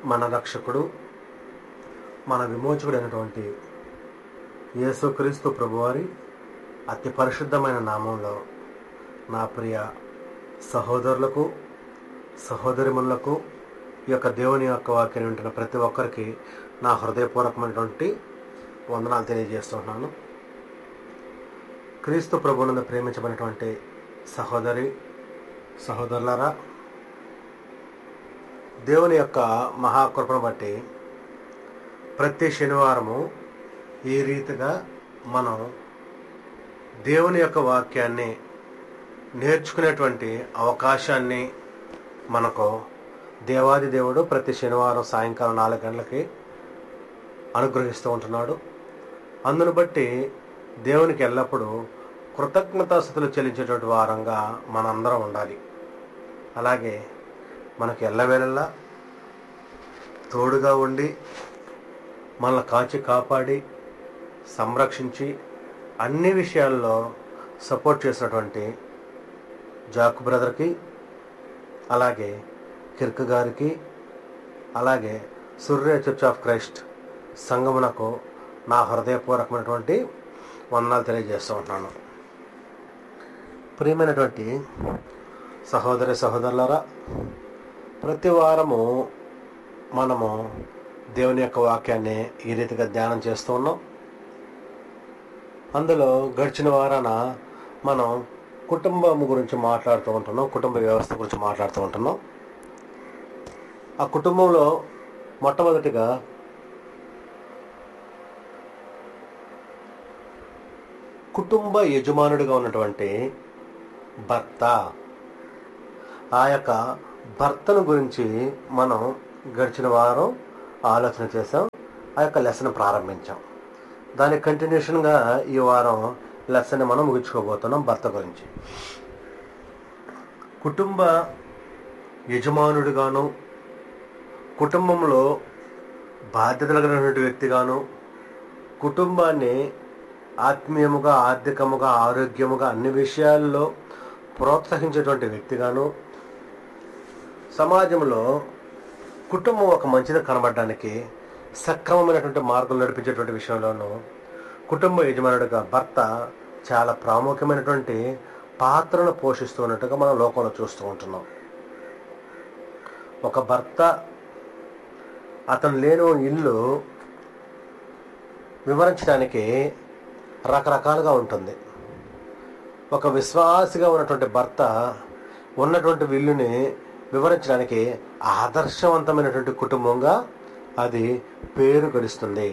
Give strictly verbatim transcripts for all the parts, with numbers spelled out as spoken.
మన రక్షకుడు, మన విమోచకుడు అయినటువంటి యేసుక్రీస్తు ప్రభువారి అతి పరిశుద్ధమైన నామంలో నా ప్రియ సహోదరులకు సహోదరిమణులకు ఈ యొక్క దేవుని యొక్క వాక్యాన్ని వింటున్న ప్రతి ఒక్కరికి నా హృదయపూర్వకమైనటువంటి వందనాలు తెలియజేస్తున్నాను. క్రీస్తు ప్రభువునందు ప్రేమించబడినటువంటి సహోదరి సహోదరులారా, దేవుని యొక్క మహాకృపను బట్టి ప్రతి శనివారము ఈ రీతిగా మనం దేవుని యొక్క వాక్యాన్ని నేర్చుకునేటువంటి అవకాశాన్ని మనకు దేవాది దేవుడు ప్రతి శనివారం సాయంకాలం నాలుగు గంటలకి అనుగ్రహిస్తూ ఉంటున్నాడు. అందును బట్టి దేవునికి ఎల్లప్పుడూ కృతజ్ఞతాస్తుతులు చెల్లించేటువంటి వారంగా మనందరం ఉండాలి. అలాగే మనకు ఎల్లవేళలా తోడుగా ఉండి మనల్ని కాచి కాపాడి సంరక్షించి అన్ని విషయాల్లో సపోర్ట్ చేసినటువంటి జాక్ బ్రదర్కి, అలాగే కిర్క్ గారికి, అలాగే సూర్య చర్చ్ ఆఫ్ క్రైస్ట్ సంఘమునకు నా హృదయపూర్వకమైనటువంటి వందనాలు తెలియజేస్తూ ఉంటున్నాను. ప్రియమైనటువంటి సహోదరి సహోదరులారా, ప్రతి వారము మనము దేవుని యొక్క వాక్యాన్ని ఈ రీతిగా ధ్యానం చేస్తూ ఉన్నాం. అందులో గడిచిన వారాన మనం కుటుంబం గురించి మాట్లాడుతూ ఉంటున్నాం, కుటుంబ వ్యవస్థ గురించి మాట్లాడుతూ ఉంటున్నాం. ఆ కుటుంబంలో మొట్టమొదటిగా కుటుంబ యజమానుడిగా ఉన్నటువంటి భర్త, ఆ యొక్క భర్తను గురించి మనం గడిచిన వారం ఆలోచన చేసాం, ఆ యొక్క లెసన్ ప్రారంభించాం. దాని కంటిన్యూషన్గా ఈ వారం లెసన్ మనం ముగించుకోబోతున్నాం. భర్త గురించి కుటుంబ యజమానుడిగాను, కుటుంబంలో బాధ్యతలు కలిగినటువంటి వ్యక్తిగాను, కుటుంబాన్ని ఆత్మీయముగా, ఆర్థికముగా, ఆరోగ్యముగా అన్ని విషయాల్లో ప్రోత్సహించేటువంటి వ్యక్తిగాను, సమాజంలో కుటుంబం ఒక మంచిది కనబడడానికి సక్రమమైనటువంటి మార్గం నడిపించేటువంటి విషయంలోనూ కుటుంబ యజమానుడిగా భర్త చాలా ప్రాముఖ్యమైనటువంటి పాత్రను పోషిస్తున్నట్టుగా మనం లోకంలో చూస్తూ ఉంటున్నాం. ఒక భర్త అతను లేని ఇల్లు వివరించడానికి రకరకాలుగా ఉంటుంది. ఒక విశ్వాసిగా ఉన్నటువంటి భర్త ఉన్నటువంటి ఇల్లుని వివరించడానికి ఆదర్శవంతమైనటువంటి కుటుంబంగా అది పేరు గడిస్తుంది.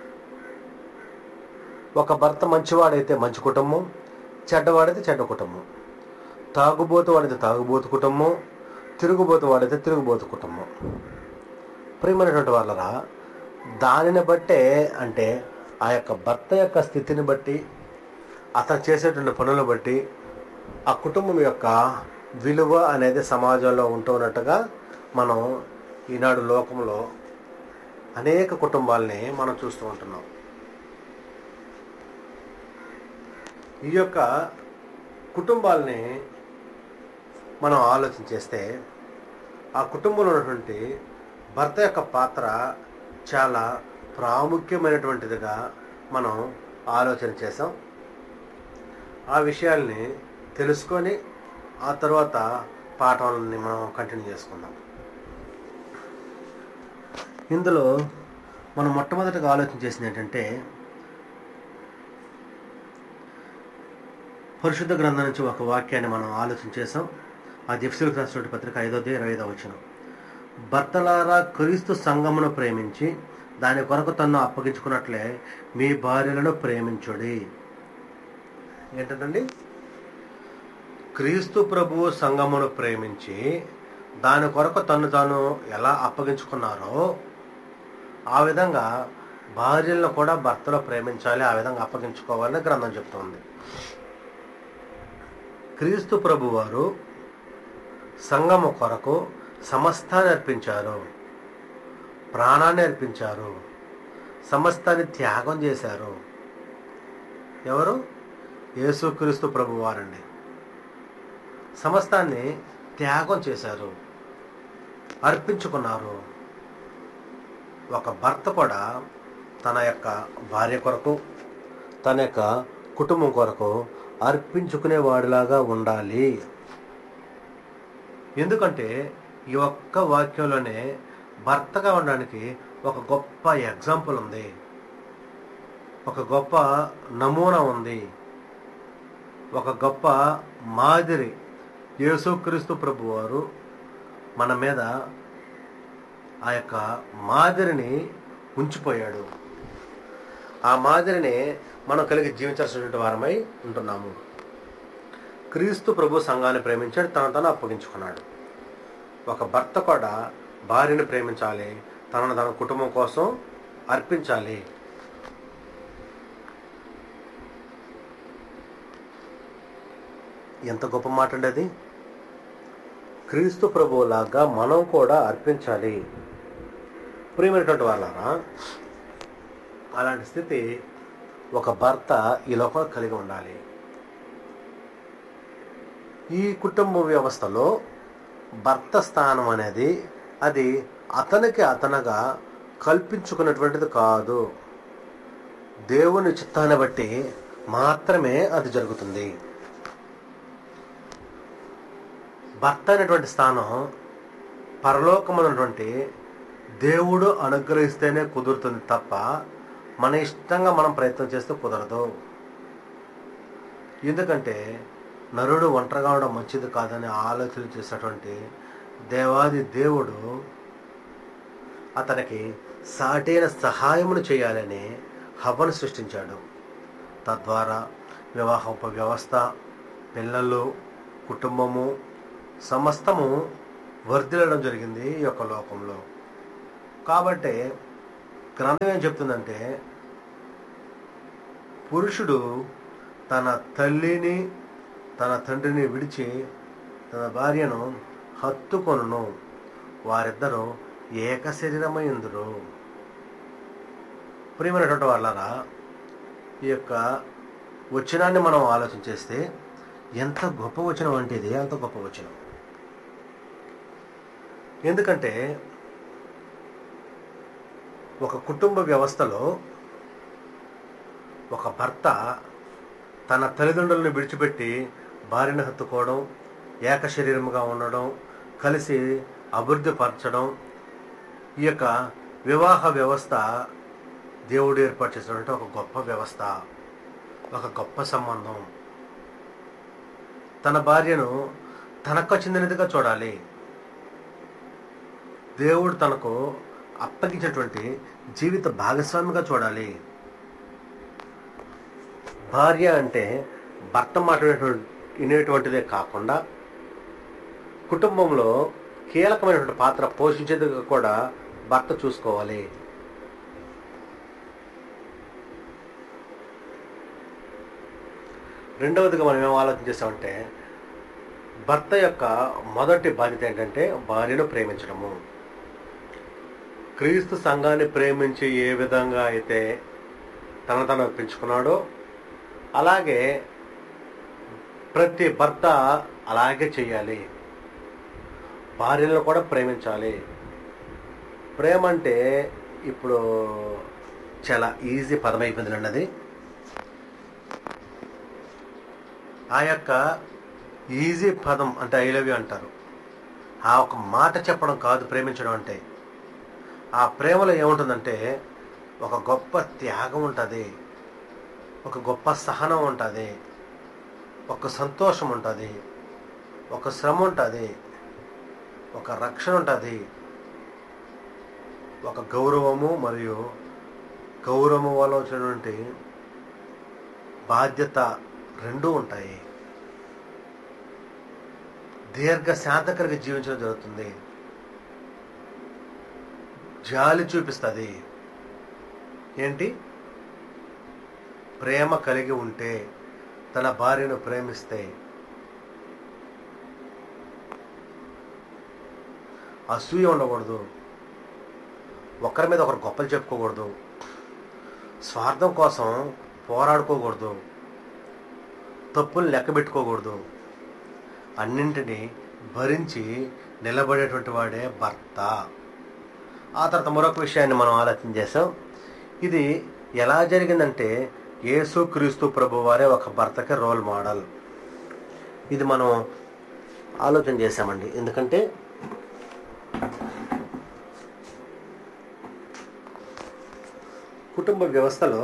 ఒక భర్త మంచివాడైతే మంచి కుటుంబం, చెడ్డవాడైతే చెడ్డ కుటుంబం, తాగుబోతు వాడైతే తాగుబోతు కుటుంబం, తిరుగుబోతు వాడైతే తిరుగుబోతు కుటుంబం. ప్రియమైనటువంటి వాళ్ళరా, దానిని బట్టే, అంటే ఆ యొక్క భర్త యొక్క స్థితిని బట్టి, అతను చేసేటువంటి పనులను బట్టి ఆ కుటుంబం యొక్క విలువ అనేది సమాజంలో ఉంటున్నట్టుగా మనం ఈనాడు లోకంలో అనేక కుటుంబాలని మనం చూస్తూ ఉంటున్నాం. ఈ యొక్క కుటుంబాలని మనం ఆలోచన చేస్తే ఆ కుటుంబంలో ఉన్నటువంటి భర్త యొక్క పాత్ర చాలా ప్రాముఖ్యమైనటువంటిదిగా మనం ఆలోచన చేసాం. ఆ విషయాల్ని తెలుసుకొని ఆ తర్వాత పాఠాలని మనం కంటిన్యూ చేసుకుందాం. ఇందులో మనం మొట్టమొదటిగా ఆలోచన చేసింది ఏంటంటే, పరిశుద్ధ గ్రంథం నుంచి ఒక వాక్యాన్ని మనం ఆలోచన చేసాం. అది ఎఫెసీయులకు రాసిన పత్రిక ఐదోది ఇరవై ఐదవ వచనం. భర్తలారా, క్రీస్తు సంఘమును ప్రేమించి దాని కొరకు తన్ను అప్పగించుకున్నట్లే మీ భార్యలను ప్రేమించుడి. ఏంటండి? క్రీస్తు ప్రభువు సంఘమును ప్రేమించి దాని కొరకు తను తాను ఎలా అప్పగించుకున్నారో ఆ విధంగా భార్యలను కూడా భర్తలో ప్రేమించాలి, ఆ విధంగా అప్పగించుకోవాలని గ్రంథం చెప్తుంది. క్రీస్తు ప్రభు వారు సంఘము కొరకు సమస్తాన్ని అర్పించారు, ప్రాణాన్ని అర్పించారు, సమస్తాన్ని త్యాగం చేశారు. ఎవరు? యేసుక్రీస్తు ప్రభు వారండి. సమస్తాన్ని త్యాగం చేశారు, అర్పించుకున్నారు. ఒక భర్త కూడా తన యొక్క భార్య కొరకు, తన యొక్క కుటుంబం కొరకు అర్పించుకునే వాడిలాగా ఉండాలి. ఎందుకంటే ఈ ఒక్క వాక్యంలోనే భర్తగా ఉండడానికి ఒక గొప్ప ఎగ్జాంపుల్ ఉంది, ఒక గొప్ప నమూనా ఉంది, ఒక గొప్ప మాదిరి యేసుక్రీస్తు ప్రభువారు మన మీద ఆ యొక్క మాదిరిని ఉంచిపోయాడు. ఆ మాదిరిని మనం కలిగి జీవించాల్సినటువంటి వారమై ఉంటున్నాము. క్రీస్తు ప్రభు సంఘాన్ని ప్రేమించాడు, తన తను అప్పగించుకున్నాడు. ఒక భర్త కూడా భార్యను ప్రేమించాలి, తనను తన కుటుంబం కోసం అర్పించాలి. ఎంత గొప్ప మాట అండి అది. క్రీస్తు ప్రభువులాగా మనం కూడా అర్పించాలి. ప్రియమైనటువంటి వాళ్ళారా, అలాంటి స్థితి ఒక భర్త ఈ లోకంలో కలిగి ఉండాలి. ఈ కుటుంబ వ్యవస్థలో భర్త స్థానం అనేది అది అతనికి అతనుగా కల్పించుకున్నటువంటిది కాదు. దేవుని చిత్తాన్ని బట్టి మాత్రమే అది జరుగుతుంది. భర్త అనేటువంటి స్థానం పరలోకమైనటువంటి దేవుడు అనుగ్రహిస్తేనే కుదురుతుంది తప్ప మన ఇష్టంగా మనం ప్రయత్నం చేస్తే కుదరదు. ఎందుకంటే నరుడు ఒంటరిగా ఉండడం మంచిది కాదని ఆలోచన చేసినటువంటి దేవాది దేవుడు అతనికి సాటైన సహాయమును చేయాలని హవ్వను సృష్టించాడు. తద్వారా వివాహోప వ్యవస్థ, పిల్లలు, కుటుంబము సమస్తము వర్ధిల్లడం జరిగింది ఈ యొక్క లోకంలో. కాబట్టి గ్రంథం ఏం చెప్తుందంటే, పురుషుడు తన తల్లిని తన తండ్రిని విడిచి తన భార్యను హత్తుకొనును, వారిద్దరూ ఏక శరీరమైందురు. ప్రియమైనటువంటి వాళ్ళారా, ఈ యొక్క వచనాన్ని మనం ఆలోచన చేస్తే ఎంత గొప్ప వచనం అంటే ఇది అంత గొప్ప వచనం. ఎందుకంటే ఒక కుటుంబ వ్యవస్థలో ఒక భర్త తన తల్లిదండ్రులను విడిచిపెట్టి భార్యను హత్తుకోవడం, ఏక శరీరముగా ఉండడం, కలిసి అభివృద్ధి పరచడం, ఈ యొక్క వివాహ వ్యవస్థ దేవుడు ఏర్పాటు చేసినటువంటి ఒక గొప్ప వ్యవస్థ, ఒక గొప్ప సంబంధం. తన భార్యను తనకు చెందినదిగా చూడాలి. దేవుడు తనకు అప్పగించినటువంటి జీవిత భాగస్వామిగా చూడాలి. భార్య అంటే భర్త మాట్లాడేటువంటి వినేటువంటిదే కాకుండా కుటుంబంలో కీలకమైనటువంటి పాత్ర పోషించేది కూడా భర్త చూసుకోవాలి. రెండవదిగా మనం ఏం ఆలోచన చేస్తామంటే, భర్త యొక్క మొదటి బాధ్యత ఏంటంటే భార్యను ప్రేమించడము. క్రీస్తు సంఘాన్ని ప్రేమించి ఏ విధంగా అయితే తన తను అర్పించుకున్నాడో అలాగే ప్రతి భర్త అలాగే చెయ్యాలి. భార్యలను కూడా ప్రేమించాలి. ప్రేమ అంటే ఇప్పుడు చాలా ఈజీ పదం అయిపోయింది అన్నది. ఆ యొక్క ఈజీ పదం అంటే ఐ లవ్ యూ అంటారు. ఆ ఒక మాట చెప్పడం కాదు ప్రేమించడం అంటే. ఆ ప్రేమలో ఏముంటుందంటే ఒక గొప్ప త్యాగం ఉంటుంది, ఒక గొప్ప సహనం ఉంటుంది, ఒక సంతోషం ఉంటుంది, ఒక శ్రమ ఉంటుంది, ఒక రక్షణ ఉంటుంది, ఒక గౌరవము మరియు గౌరవం వల్ల వచ్చినటువంటి బాధ్యత రెండూ ఉంటాయి. దీర్ఘ శాంతకరంగా జీవించడం జరుగుతుంది. జాలి చూపిస్తుంది. ఏంటి? ప్రేమ కలిగి ఉంటే, తన భార్యను ప్రేమిస్తే, అసూయ ఉండకూడదు, ఒకరి మీద ఒకరు గొప్పలు చెప్పుకోకూడదు, స్వార్థం కోసం పోరాడుకోకూడదు, తప్పులు లెక్క పెట్టుకోకూడదు, అన్నింటినీ భరించి నిలబడేటువంటి వాడే భర్త. ఆ తర్వాత మరొక విషయాన్ని మనం ఆలోచన చేసాం. ఇది ఎలా జరిగిందంటే యేసుక్రీస్తు ప్రభువారే ఒక భర్తకి రోల్ మోడల్. ఇది మనం ఆలోచన చేసామండి. ఎందుకంటే కుటుంబ వ్యవస్థలో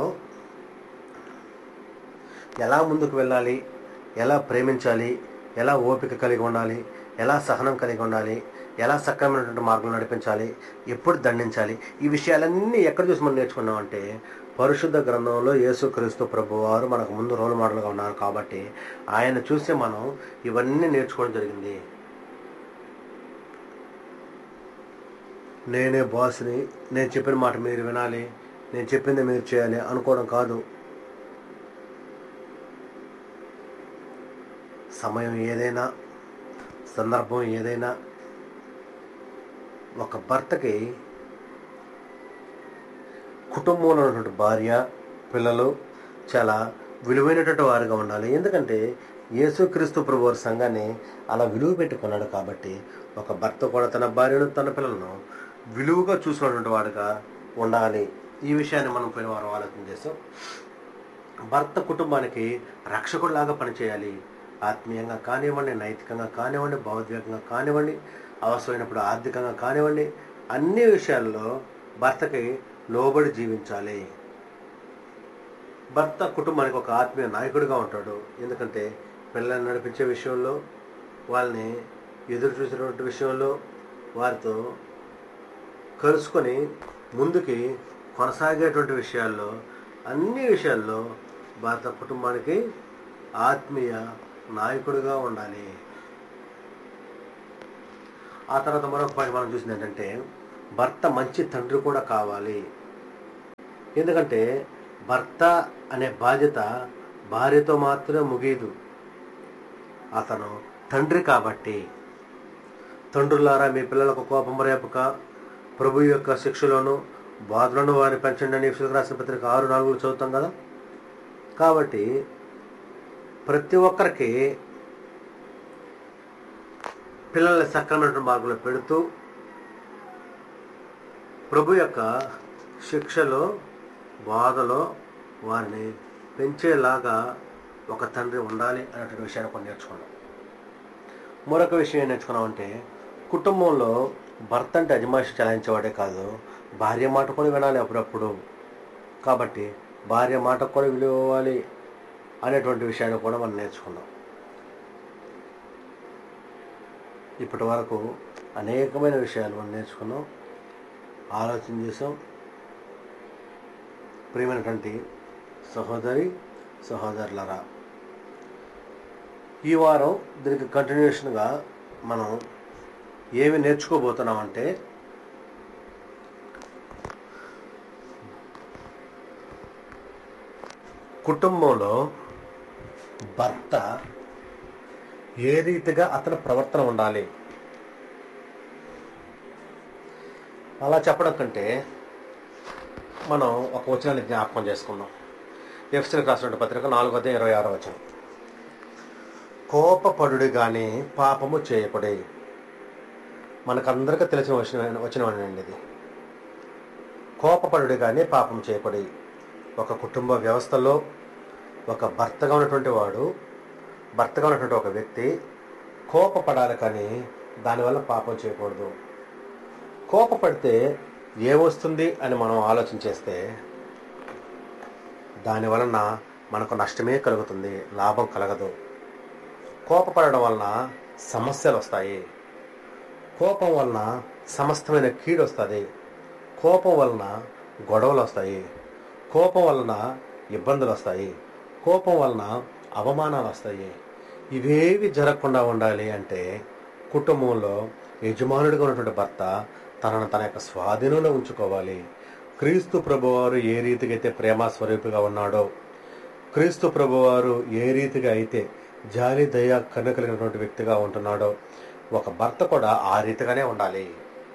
ఎలా ముందుకు వెళ్ళాలి, ఎలా ప్రేమించాలి, ఎలా ఓపిక కలిగి ఉండాలి, ఎలా సహనం కలిగి ఉండాలి, ఎలా సక్రమైనటువంటి మార్గం నడిపించాలి, ఎప్పుడు దండించాలి, ఈ విషయాలన్నీ ఎక్కడ చూసి మనం నేర్చుకున్నామంటే పరిశుద్ధ గ్రంథంలో యేసుక్రీస్తు ప్రభువారు మనకు ముందు రోల్ మోడల్గా ఉన్నారు. కాబట్టి ఆయన చూసి మనం ఇవన్నీ నేర్చుకోవడం జరిగింది. నేనే బాస్ని, నేను చెప్పిన మాట మీరు వినాలి, నేను చెప్పింది మీరు చేయాలి అనుకోవడం కాదు. సమయం ఏదైనా, సందర్భం ఏదైనా ఒక భర్తకి కుటుంబంలో ఉన్నటువంటి భార్య, పిల్లలు చాలా విలువైనటువంటి వారుగా ఉండాలి. ఎందుకంటే యేసుక్రీస్తు ప్రభువారి సంఘాన్ని అలా విలువ పెట్టుకున్నాడు. కాబట్టి ఒక భర్త కూడా తన భార్యను, తన పిల్లలను విలువగా చూసుకున్నటువంటి వాడుగా ఉండాలి. ఈ విషయాన్ని మనం పోయిన వారం ఆలోచన చేస్తాం. భర్త కుటుంబానికి రక్షకుడిలాగా పనిచేయాలి. ఆత్మీయంగా కానివ్వండి, నైతికంగా కానివ్వండి, భావోద్వేగంగా కానివ్వండి, అవసరమైనప్పుడు ఆర్థికంగా కానివ్వండి, అన్ని విషయాల్లో భర్తకి లోబడి జీవించాలి. భర్త కుటుంబానికి ఒక ఆత్మీయ నాయకుడిగా ఉంటాడు. ఎందుకంటే పిల్లల్ని నడిపించే విషయంలో, వాళ్ళని ఎదురు చూసినటువంటి విషయంలో, వారితో కలుసుకొని ముందుకి కొనసాగేటువంటి విషయాల్లో, అన్ని విషయాల్లో భర్త కుటుంబానికి ఆత్మీయ నాయకుడిగా ఉండాలి. ఆ తర్వాత మరొక పాయింట్ మనం చూసింది ఏంటంటే భర్త మంచి తండ్రి కూడా కావాలి. ఎందుకంటే భర్త అనే బాధ్యత భార్యతో మాత్రమే ముగియదు. అతను తండ్రి కాబట్టి, తండ్రులారా మీ పిల్లలకు కోపం రేపక ప్రభు యొక్క శిక్షలోను బాధలను వారిని పెంచండి అని ఎఫెసీయులకు రాసిన పత్రిక ఆరు నాలుగులో చదువుతాం కదా. కాబట్టి ప్రతి ఒక్కరికి పిల్లల్ని సక్రమైన మార్గంలో పెడుతూ ప్రభు యొక్క శిక్షలో, బాధలో వారిని పెంచేలాగా ఒక తండ్రి ఉండాలి అనేటువంటి విషయాన్ని కొన్ని నేర్చుకున్నాం. మరొక విషయం ఏం నేర్చుకున్నామంటే కుటుంబంలో భర్త అంటే అజమాయిషి చలాయించేవాడే కాదు, భార్య మాట కూడా వినాలి అప్పుడప్పుడు. కాబట్టి భార్య మాటకు కూడా విలువ ఇవ్వాలి అనేటువంటి విషయాన్ని కూడా మనం నేర్చుకున్నాం. ఇప్పటి వరకు అనేకమైన విషయాలు మనం నేర్చుకున్నాం, ఆలోచన చేసాం. ప్రియమైనటువంటి సహోదరి సహోదరులరా, ఈ వారం దీనికి కంటిన్యూషన్గా మనం ఏమి నేర్చుకోబోతున్నామంటే కుటుంబంలో భర్త ఏ రీతిగా అతని ప్రవర్తన ఉండాలి. అలా చెప్పడం కంటే మనం ఒక వచనాన్ని జ్ఞాపకం చేసుకుందాం. ఎఫెసీయులకు రాసిన పత్రిక నాలుగో అధ్యాయం ఇరవై ఆరో వచనం. కోపపడుడి కానీ పాపము చేయకుడి. మనకందరికీ తెలిసిన వచనం వచనం అండి ఇది. కోపపడుడి కానీ పాపం చేయకుడి. ఒక కుటుంబ వ్యవస్థలో ఒక భర్తగా ఉన్నటువంటి వాడు, భర్తగా ఉన్నటువంటి ఒక వ్యక్తి కోపపడాలి కానీ దానివల్ల పాపం చేయకూడదు. కోపపడితే ఏమొస్తుంది అని మనం ఆలోచన చేస్తే దానివలన మనకు నష్టమే కలుగుతుంది, లాభం కలగదు. కోపపడడం వలన సమస్యలు వస్తాయి. కోపం వలన సమస్తమైన కీడు వస్తుంది. కోపం వలన గొడవలు వస్తాయి. కోపం వలన ఇబ్బందులు వస్తాయి. కోపం వలన అవమానాలు వస్తాయి. ఇవేవి జరగకుండా ఉండాలి అంటే కుటుంబంలో యజమానుడిగా ఉన్నటువంటి భర్త తనను తన యొక్క స్వాధీనంలో ఉంచుకోవాలి. క్రీస్తు ప్రభువారు ఏ రీతిగా అయితే ప్రేమ స్వరూపిగా ఉన్నాడో, క్రీస్తు ప్రభువారు ఏ రీతిగా అయితే జాలి దయ కన్న కలిగినటువంటి వ్యక్తిగా ఉంటున్నాడో, ఒక భర్త కూడా ఆ రీతిగానే ఉండాలి.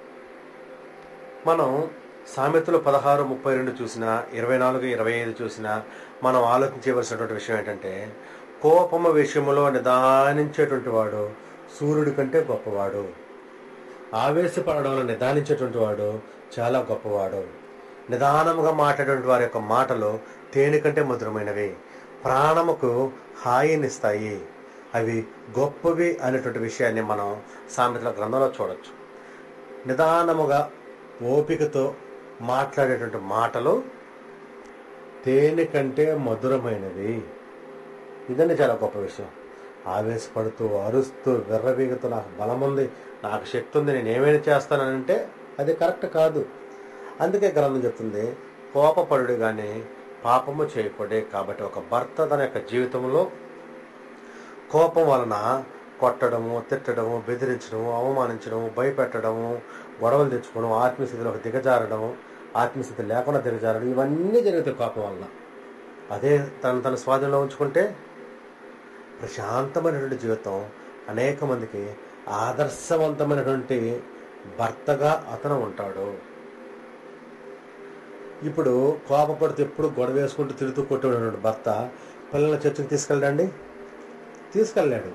మనం సామెతలు పదహారు ముప్పై రెండు చూసినా, ఇరవై నాలుగు ఇరవై ఐదు చూసినా మనం ఆలోచించవలసినటువంటి విషయం ఏంటంటే కోపము విషయంలో నిదానించేటువంటి వాడు సూర్యుడి కంటే గొప్పవాడు. ఆవేశపడడంలో నిదానించేటువంటి వాడు చాలా గొప్పవాడు. నిదానముగా మాట్లాడేటువంటి వారి యొక్క మాటలు తేనె కంటే మధురమైనవి, ప్రాణముకు హాయినిస్తాయి, అవి గొప్పవి అనేటువంటి విషయాన్ని మనం సామెతల గ్రంథంలో చూడొచ్చు. నిదానముగా ఓపికతో మాట్లాడేటువంటి మాటలు తేనె కంటే మధురమైనవి. ఇదండి చాలా గొప్ప విషయం. ఆవేశపడుతూ అరుస్తూ విర్రవీగుతూ నాకు బలం ఉంది, నాకు శక్తి ఉంది, నేను ఏమైనా చేస్తానంటే అది కరెక్ట్ కాదు. అందుకే గ్రంథం చెప్తుంది, కోపపడుడు కానీ పాపము చేయకూడదే. కాబట్టి ఒక భర్త తన యొక్క జీవితంలో కోపం వలన కొట్టడము, తిట్టడము, బెదిరించడము, అవమానించడము, భయపెట్టడము, గొడవలు తెచ్చుకోవడం, ఆత్మీయస్థితిలోకి దిగజారడం, ఆత్మీయస్థితి లేకుండా దిగజారడం, ఇవన్నీ జరుగుతాయి కోపం వలన. అదే తను తన స్వాధీనంలో ఉంచుకుంటే ప్రశాంతమైనటువంటి జీవితం, అనేక మందికి ఆదర్శవంతమైనటువంటి భర్తగా అతను ఉంటాడు. ఇప్పుడు కోపపడితే ఎప్పుడు గొడవ వేసుకుంటూ తిరుగుతూ కొట్టేటువంటి భర్త పిల్లల చర్చకు తీసుకెళ్ళండి, తీసుకెళ్ళాడు.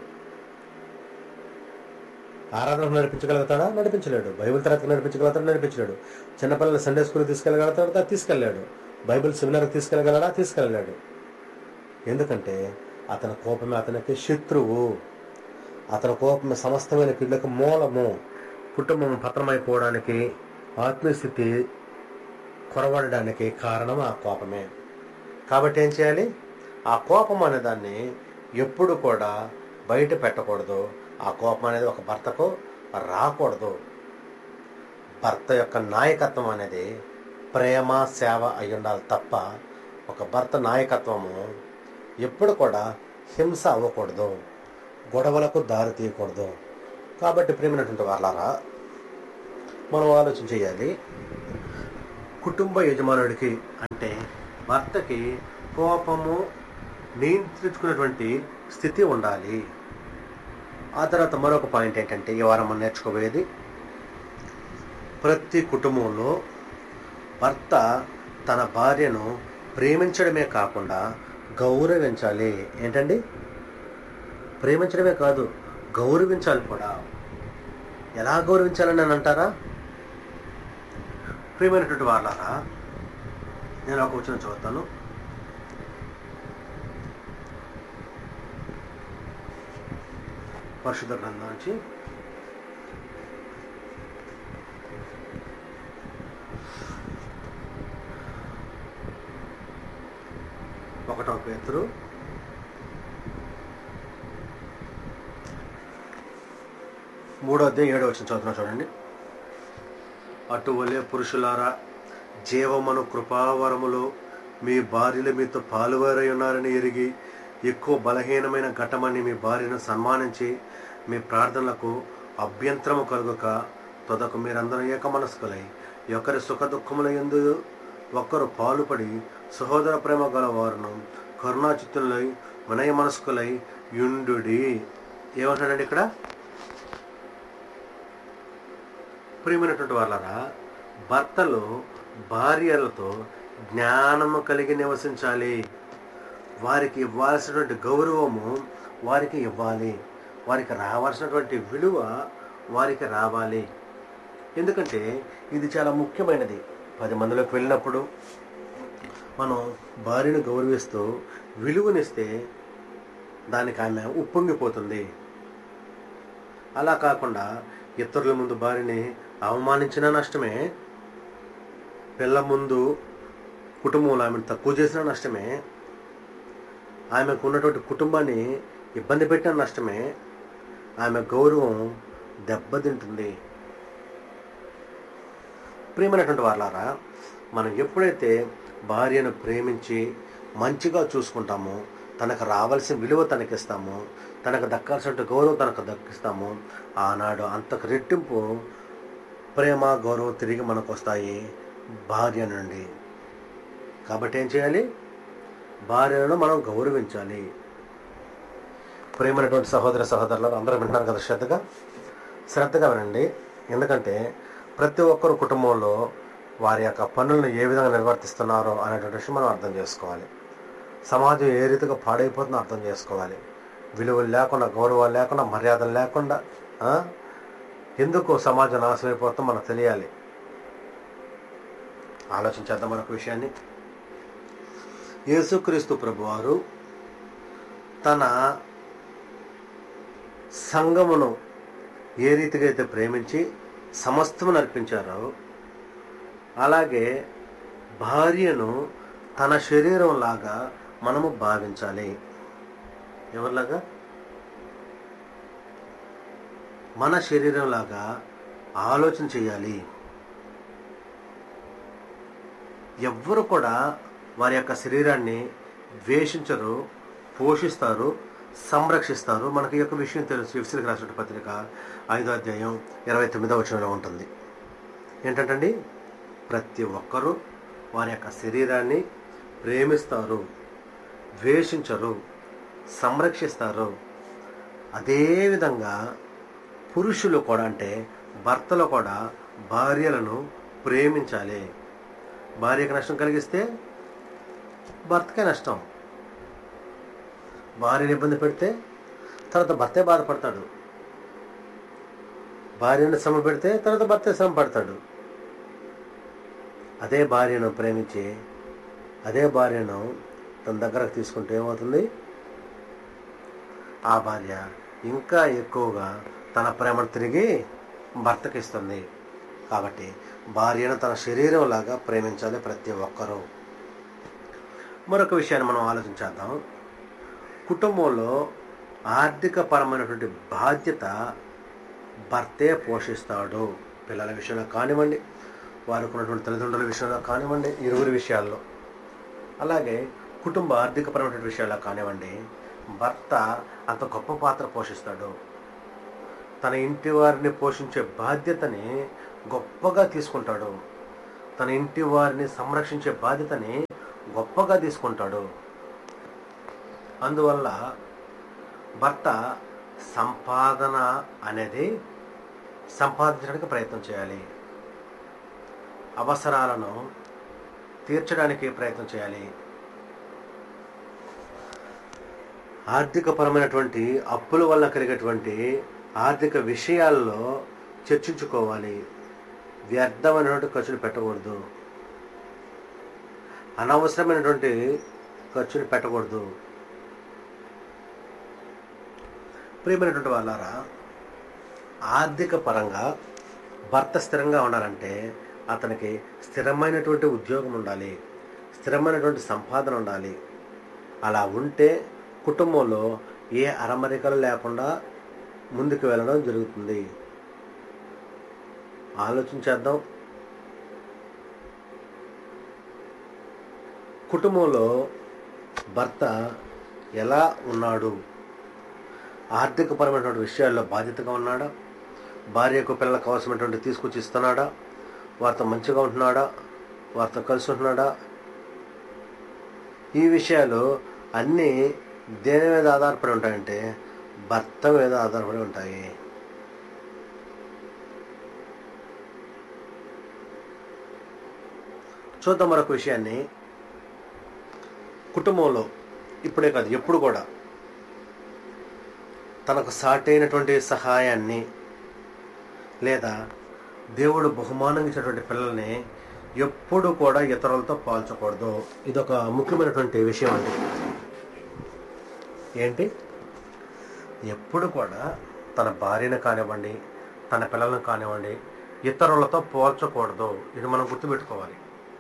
ఆరాధనకు నడిపించగలుగుతాడా? నడిపించలేడు. బైబిల్ తరగతికి నడిపించగలుగుతాడు? నడిపించలేడు. చిన్నపిల్లలు సండే స్కూల్కి తీసుకెళ్ళగలుగుతాడా? తీసుకెళ్ళాడు. బైబిల్ సెమినార్కి తీసుకెళ్ళగలడా? తీసుకెళ్ళాడు. ఎందుకంటే అతని కోపమే అతనికి శత్రువు, అతని కోపమే సమస్తమైన కీళ్లకు మూలము. కుటుంబం పతనమైపోవడానికి, ఆత్మీయస్థితి కొరవడడానికి కారణం ఆ కోపమే. కాబట్టి ఏం చేయాలి? ఆ కోపం అనే దాన్ని ఎప్పుడు కూడా బయట పెట్టకూడదు. ఆ కోపం అనేది ఒక భర్తకు రాకూడదు. భర్త యొక్క నాయకత్వం అనేది ప్రేమ, సేవ అయి ఉండాలి తప్ప ఒక భర్త నాయకత్వము ఎప్పుడు కూడా హింస అవ్వకూడదు, గొడవలకు దారి తీయకూడదు. కాబట్టి ప్రేమైనటువంటి వాళ్ళారా, మనం ఆలోచన చేయాలి. కుటుంబ యజమానుడికి అంటే భర్తకి కోపము నియంత్రించుకునేటువంటి స్థితి ఉండాలి. ఆ తర్వాత మరొక పాయింట్ ఏంటంటే, ఈ వారం మనం నేర్చుకోబోయేది, ప్రతి కుటుంబంలో భర్త తన భార్యను ప్రేమించడమే కాకుండా గౌరవించాలి. ఏంటండి? ప్రేమించడమే కాదు, గౌరవించాలి కూడా. ఎలా గౌరవించాలని అని అంటారా? ప్రియమైనటువంటి వాళ్ళారా, నేను ఒక వచనం చదువుతాను. పరిశుద్ధ గ్రంథం నుంచి ఒకటో పేతురు మూడో అధ్యాయం ఏడో వచనం చదువుతున్నా చూడండి. అటువలే పురుషులారా, జీవమను కృపావరములో మీ భార్యలు మీతో పాలువారై ఉన్నారని ఎరిగి ఎక్కువ బలహీనమైన ఘటమని మీ భార్యను సన్మానించి మీ ప్రార్థనలకు అభ్యంతరము కలుగక తొదకు మీరందరూ ఏక మనస్కులై ఒకరి సుఖ దుఃఖముల యందు ఒక్కరు పాలుపడి సహోదర ప్రేమ గల వారును కరుణాచిత్తులై వినయ మనస్కులై యుండుడి. ఏమంటాడండి ఇక్కడ? ప్రియమైనటువంటి వాళ్ళరా, భర్తలు భార్యలతో జ్ఞానము కలిగి నివసించాలి. వారికి ఇవ్వాల్సినటువంటి గౌరవము వారికి ఇవ్వాలి. వారికి రావాల్సినటువంటి విలువ వారికి రావాలి. ఎందుకంటే ఇది చాలా ముఖ్యమైనది. పది మందిలోకి వెళ్ళినప్పుడు మనం భార్యను గౌరవిస్తూ విలువనిస్తే దానికి ఆమె ఉప్పొంగిపోతుంది. అలా కాకుండా ఇతరుల ముందు భార్యని అవమానించిన నష్టమే, పిల్ల ముందు కుటుంబంలో ఆమెను తక్కువ చేసిన నష్టమే, ఆమెకు ఉన్నటువంటి కుటుంబాన్ని ఇబ్బంది పెట్టిన నష్టమే, ఆమె గౌరవం దెబ్బతింటుంది. ప్రియమైనటువంటి వాళ్ళారా, మనం ఎప్పుడైతే భార్యను ప్రేమించి మంచిగా చూసుకుంటామో, తనకు రావాల్సిన విలువ తనకిస్తామో, తనకు దక్కాల్సిన గౌరవం తనకు దక్కిస్తామో, ఆనాడు అంతకు రెట్టింపు ప్రేమ, గౌరవం తిరిగి మనకు వస్తాయి భార్య నుండి. కాబట్టి ఏం చేయాలి? భార్యను మనం గౌరవించాలి. ప్రేమైనటువంటి సహోదర సహోదరులు అందరూ వింటున్నారు కదా, శ్రద్ధగా శ్రద్ధగా వినండి. ఎందుకంటే ప్రతి ఒక్కరు కుటుంబంలో వారి యొక్క పనులను ఏ విధంగా నిర్వర్తిస్తున్నారో అనేటువంటి విషయం మనం అర్థం చేసుకోవాలి. సమాజం ఏ రీతిగా పాడైపోతుందో అర్థం చేసుకోవాలి. విలువలు లేకుండా, గౌరవాలు లేకుండా, మర్యాదలు లేకుండా ఎందుకు సమాజం నాశనమైపోతుందో మనకు తెలియాలి. ఆలోచించేద్దాం మరొక విషయాన్ని. యేసుక్రీస్తు ప్రభువారు తన సంఘమును ఏ రీతిగా అయితే ప్రేమించి సమస్తము నర్పించారో, అలాగే భార్యను తన శరీరంలాగా మనము భావించాలి. ఎవరిలాగా? మన శరీరంలాగా ఆలోచన చేయాలి. ఎవ్వరు కూడా వారి యొక్క శరీరాన్ని ద్వేషించరు, పోషిస్తారు, సంరక్షిస్తారు. మనకి ఈ యొక్క విషయం తెలుసు. ఎఫెసీయులకు రాసిన పత్రిక ఐదో అధ్యాయం ఇరవై తొమ్మిదో వచనంలో ఉంటుంది. ఏంటంటండి? ప్రతి ఒక్కరూ వారి యొక్క శరీరాన్ని ప్రేమిస్తారు, ద్వేషించరు, సంరక్షిస్తారు. అదేవిధంగా పురుషులు కూడా, అంటే భర్తలు కూడా భార్యలను ప్రేమించాలి. భార్యకు నష్టం కలిగిస్తే భర్తకే నష్టం. భార్యను ఇబ్బంది పెడితే తర్వాత భర్తే బాధపడతాడు. భార్యను శ్రమ పెడితే తర్వాత భర్తే శ్రమ పడతాడు. అదే భార్యను ప్రేమించి అదే భార్యను తన దగ్గరకు తీసుకుంటే ఏమవుతుంది? ఆ భార్య ఇంకా ఎక్కువగా తన ప్రేమను తిరిగి భర్తకి ఇస్తుంది. కాబట్టి భార్యను తన శరీరం లాగా ప్రేమించాలి ప్రతి ఒక్కరూ. మరొక విషయాన్ని మనం ఆలోచించేద్దాం. కుటుంబంలో ఆర్థిక పరమైనటువంటి బాధ్యత భర్తే పోషిస్తాడు. పిల్లల విషయంలో కానివ్వండి, వారికి ఉన్నటువంటి తల్లిదండ్రుల విషయంలో కానివ్వండి, ఇరువురి విషయాల్లో, అలాగే కుటుంబ ఆర్థిక పరమైనటువంటి విషయాల్లో కానివ్వండి, భర్త అంత గొప్ప పాత్ర పోషిస్తాడు. తన ఇంటి వారిని పోషించే బాధ్యతని గొప్పగా తీసుకుంటాడు. తన ఇంటి వారిని సంరక్షించే బాధ్యతని గొప్పగా తీసుకుంటాడు. అందువల్ల భర్త సంపాదన అనేది సంపాదించడానికి ప్రయత్నం చేయాలి. అవసరాలను తీర్చడానికి ప్రయత్నం చేయాలి. ఆర్థికపరమైనటువంటి అప్పుల వల్ల కలిగేటువంటి ఆర్థిక విషయాల్లో చర్చించుకోవాలి. వ్యర్థమైనటువంటి ఖర్చులు పెట్టకూడదు. అనవసరమైనటువంటి ఖర్చులు పెట్టకూడదు. ప్రియమైనటువంటి వాళ్ళారా, ఆర్థిక పరంగా భర్త స్థిరంగా ఉండాలంటే అతనికి స్థిరమైనటువంటి ఉద్యోగం ఉండాలి, స్థిరమైనటువంటి సంపాదన ఉండాలి. అలా ఉంటే కుటుంబంలో ఏ అరమరికలు లేకుండా ముందుకు వెళ్ళడం జరుగుతుంది. ఆలోచించేద్దాం. కుటుంబంలో భర్త ఎలా ఉన్నాడు? ఆర్థికపరమైనటువంటి విషయాల్లో బాధ్యతగా ఉన్నాడా? భార్యకు పిల్లలకు అవసరమైనటువంటి తీసుకొచ్చి ఇస్తున్నాడా? వారితో మంచిగా ఉంటున్నాడా? వారితో కలిసి ఉంటున్నాడా? ఈ విషయాలు అన్నీ దేని మీద ఆధారపడి ఉంటాయంటే భర్త మీద ఆధారపడి ఉంటాయి. చూద్దాం మరొక విషయాన్ని. కుటుంబంలో ఇప్పుడే కాదు, ఎప్పుడు కూడా తనకు సాటైనటువంటి సహాయాన్ని లేదా దేవుడు బహుమానంగా ఇచ్చినటువంటి పిల్లల్ని ఎప్పుడు కూడా ఇతరులతో పోల్చకూడదు. ఇదొక ముఖ్యమైనటువంటి విషయం అండి. ఏంటి? ఎప్పుడు కూడా తన భార్యను కానివ్వండి, తన పిల్లలను కానివ్వండి, ఇతరులతో పోల్చకూడదు. ఇది మనం గుర్తుపెట్టుకోవాలి.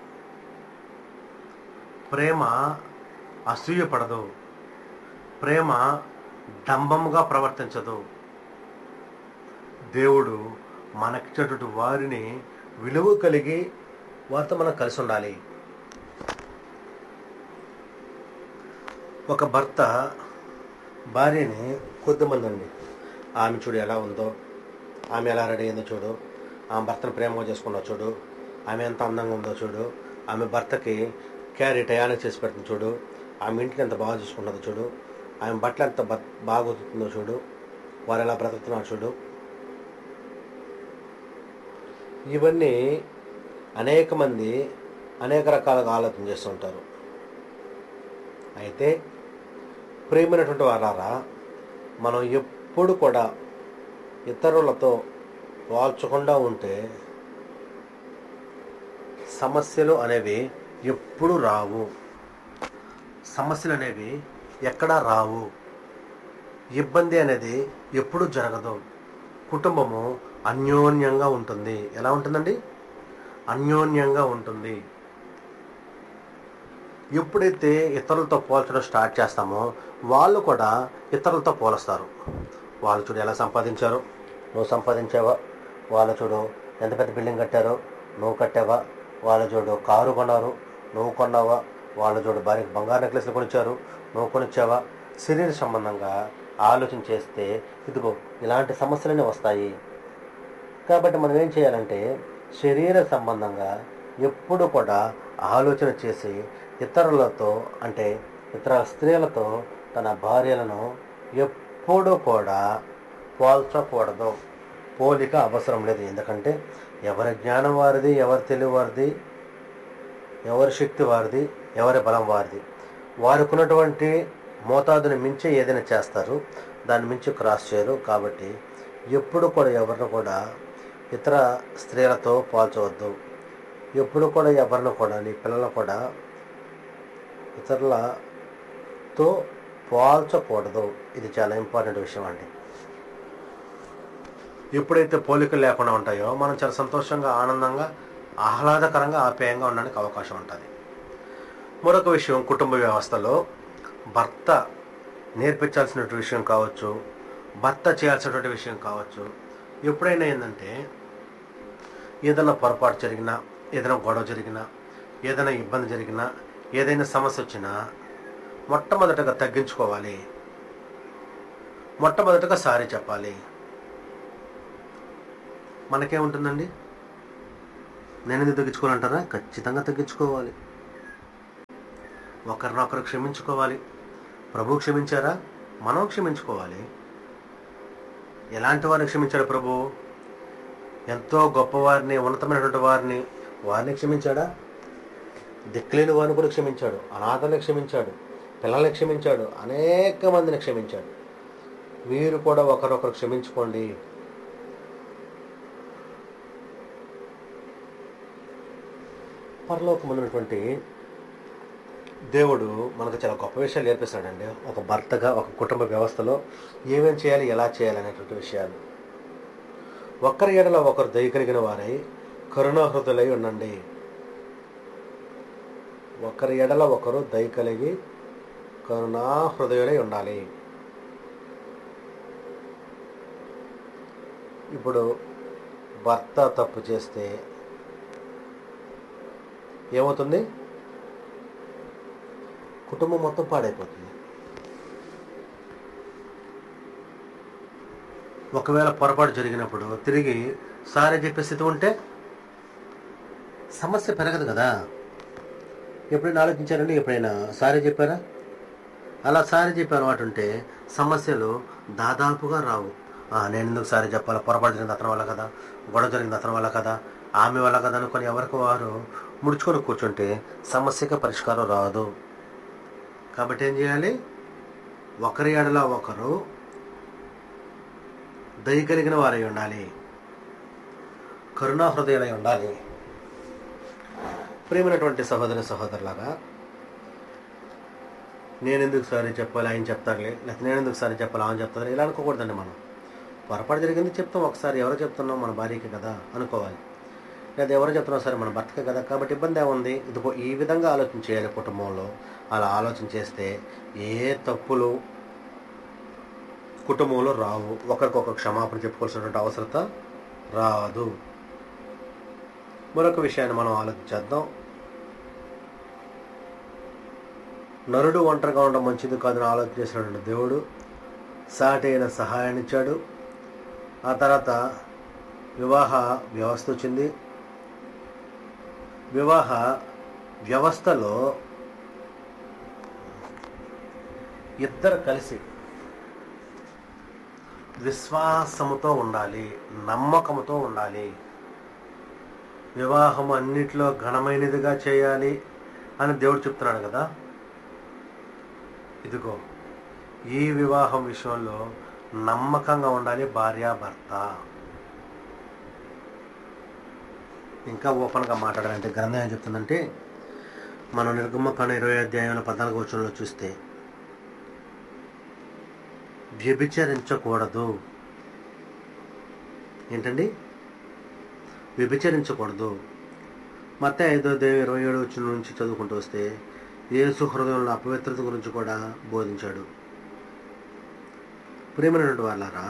ప్రేమ అసూయపడదు. ప్రేమ డంబముగా ప్రవర్తించదు. దేవుడు మనకిచ్చినటువంటి వారిని విలువ కలిగి వారితో మనం కలిసి ఉండాలి. ఒక భర్త భార్యని, కొద్దిమంది అండి, ఆమె చూడు ఎలా ఉందో, ఆమె ఎలా రెడీ అయిందో చూడు, ఆమె భర్తను ప్రేమగా చేసుకున్నా చూడు, ఆమె ఎంత అందంగా ఉందో చూడు, ఆమె భర్తకి క్యారీ టయానికి చేసి పెడుతుంది చూడు, ఆమె ఇంటికి ఎంత బాగా చూసుకున్నదో చూడు, ఆమె బట్టలు ఎంత బాగా ఉతుకుతుందో చూడు, వారు ఎలా బ్రతుకుతున్నారు చూడు. ఇవన్నీ అనేక మంది అనేక రకాలుగా ఆలోచన చేస్తుంటారు. అయితే ప్రేమైనటువంటి వారారా, మనం ఎప్పుడు కూడా ఇతరులతో పోల్చకుండా ఉంటే సమస్యలు అనేవి ఎప్పుడు రావు. సమస్యలు అనేవి ఎక్కడా రావు. ఇబ్బంది అనేది ఎప్పుడు జరగదు. కుటుంబము అన్యోన్యంగా ఉంటుంది. ఎలా ఉంటుందండి? అన్యోన్యంగా ఉంటుంది. ఎప్పుడైతే ఇతరులతో పోల్చడం స్టార్ట్ చేస్తామో వాళ్ళు కూడా ఇతరులతో పోలుస్తారు. వాళ్ళు చూడు ఎలా సంపాదించారో, నువ్వు సంపాదించావా? వాళ్ళు చూడు ఎంత పెద్ద బిల్డింగ్ కట్టారో, నువ్వు కట్టావా? వాళ్ళు చూడు కారు కొన్నారు, నువ్వు కొన్నావా? వాళ్ళు చూడు భార్యకి బంగారు నెక్లెస్లు కొనిచ్చారు, నువ్వు కొనిచ్చావా? శరీర సంబంధంగా ఆలోచన చేస్తే ఇదిగో ఇలాంటి సమస్యలనే వస్తాయి. కాబట్టి మనం ఏం చేయాలంటే శరీర సంబంధంగా ఎప్పుడు కూడా ఆలోచన చేసి ఇతరులతో అంటే ఇతర స్త్రీలతో తన భార్యలను ఎప్పుడూ కూడా పోల్చకూడదు. పోలిక అవసరం లేదు. ఎందుకంటే ఎవరి జ్ఞానం వారిది, ఎవరి తెలివి వారిది, ఎవరి శక్తి వారిది, ఎవరి బలం వారిది. వారికి ఉన్నటువంటి మోతాదుని మించి ఏదైనా చేస్తారు, దాన్ని మించి క్రాస్ చేయరు. కాబట్టి ఎప్పుడు కూడా ఎవరిని కూడా ఇతర స్త్రీలతో పోల్చవద్దు. ఎప్పుడు కూడా ఎవరిని కూడా నీ పిల్లలు కూడా ఇతరులతో పోల్చకూడదు. ఇది చాలా ఇంపార్టెంట్ విషయం అండి. ఎప్పుడైతే పోలికలు లేకుండా ఉంటాయో మనం చాలా సంతోషంగా, ఆనందంగా, ఆహ్లాదకరంగా, ఆప్యాయంగా ఉండడానికి అవకాశం ఉంటుంది. మరొక విషయం, కుటుంబ వ్యవస్థలో భర్త నేర్పించాల్సినటువంటి విషయం కావచ్చు, భర్త చేయాల్సినటువంటి విషయం కావచ్చు. ఎప్పుడైనా ఏంటంటే ఏదైనా పొరపాటు జరిగినా, ఏదైనా గొడవ జరిగినా, ఏదైనా ఇబ్బంది జరిగినా, ఏదైనా సమస్య వచ్చినా మొట్టమొదటగా తగ్గించుకోవాలి. మొట్టమొదటగా సారీ చెప్పాలి. మనకేముంటుందండి? నేను ఎందుకు తగ్గించుకోవాలంటారా? ఖచ్చితంగా తగ్గించుకోవాలి. ఒకరినొకరు క్షమించుకోవాలి. ప్రభు క్షమించారా? మనం క్షమించుకోవాలి. ఎలాంటి వారిని క్షమించాడు ప్రభు? ఎంతో గొప్పవారిని, ఉన్నతమైనటువంటి వారిని, వారిని క్షమించాడా? దిక్కులేని వారిని కూడా క్షమించాడు. అనాథల్ని క్షమించాడు, పిల్లల్ని క్షమించాడు, అనేక మందిని క్షమించాడు. మీరు కూడా ఒకరొకరు క్షమించుకోండి. పరలోకమున్నటువంటి దేవుడు మనకు చాలా గొప్ప విషయాలు నేర్పిస్తాడండి. ఒక భర్తగా, ఒక కుటుంబ వ్యవస్థలో ఏమేం చేయాలి, ఎలా చేయాలి అనేటువంటి విషయాలు. ఒకరి ఎడల ఒకరు దయ కలిగిన వారై కరుణాహృదయులై ఉండండి. ఒకరి ఎడల ఒకరు దయ కలిగి కరుణాహృదయులై ఉండాలి. ఇప్పుడు భర్త తప్పు చేస్తే ఏమవుతుంది? కుటుంబం మొత్తం పాడైపోతుంది. ఒకవేళ పొరపాటు జరిగినప్పుడు తిరిగి సారీ చెప్పే స్థితి ఉంటే సమస్య పెరగదు కదా. ఎప్పుడైనా ఆలోచించారండి? ఎప్పుడైనా సారీ చెప్పారా? అలా సారీ చెప్పే అలవాటు ఉంటే సమస్యలు దాదాపుగా రావు. నేను ఎందుకు సారీ చెప్పాలి, పొరపాటు జరిగింది అతని వల్ల కదా, గొడవ జరిగింది అతని వల్ల కదా, ఆమె వల్ల కదా అనుకొని ఎవరికి వారు ముడుచుకొని కూర్చుంటే సమస్యకి పరిష్కారం రాదు. కాబట్టి ఏం చేయాలి? ఒకరి ఎడల ఒకరు దయ కలిగిన వారై ఉండాలి, కరుణా హృదయాలై ఉండాలి. ప్రేమైనటువంటి సహోదరి సహోదరులాగా, నేనెందుకు సారీ చెప్పాలి, ఆయన చెప్తారులే, లేకపోతే నేనెందుకు సారీ చెప్పాలి, ఆయన చెప్తారు, ఇలా అనుకోకూడదండి. మనం పొరపాటు జరిగింది చెప్తాం, ఒకసారి ఎవరో చెప్తున్నాం, మన భార్యకి కదా అనుకోవాలి. లేదా ఎవరో చెప్తున్నాం, సరే మన భర్తకే కదా, కాబట్టి ఇబ్బంది ఏముంది. ఇదిగో ఈ విధంగా ఆలోచన చేయాలి కుటుంబంలో. అలా ఆలోచన చేస్తే ఏ తప్పులు కుటుంబంలో రావు. ఒకరికొక క్షమాపణ చెప్పుకోవాల్సినటువంటి అవసరత రాదు. మరొక విషయాన్ని మనం ఆలోచించేద్దాం. నరుడు ఒంటరిగా ఉండడం మంచిది కాదని ఆలోచన చేసినటువంటి దేవుడు సాటి అయిన సహాయాన్ని ఇచ్చాడు. ఆ తర్వాత వివాహ వ్యవస్థ వచ్చింది. వివాహ వ్యవస్థలో ఇద్దరు కలిసి విశ్వాసముతో ఉండాలి, నమ్మకముతో ఉండాలి. వివాహం అన్నిట్లో ఘనమైనదిగా చేయాలి అని దేవుడు చెప్తున్నాడు కదా. ఇదిగో ఈ వివాహం విషయంలో నమ్మకంగా ఉండాలి భార్యాభర్త. ఇంకా ఓపెన్గా మాట్లాడాలంటే గ్రంథం ఏం చెప్తుందంటే, మనం నిర్గమకాండం ఇరవై అధ్యాయంలో పద్నాలుగు వచనంలో చూస్తే, వ్యభిచరించకూడదు. ఏంటండి? వ్యభిచరించకూడదు. మత్తయి ఐదో అధ్యాయం ఇరవై ఏడు వచనం నుంచి చదువుకుంటూ వస్తే, యేసు హృదయంలో అపవిత్రత గురించి కూడా బోధించాడు. ప్రియమైనటువంటి వాళ్ళారా,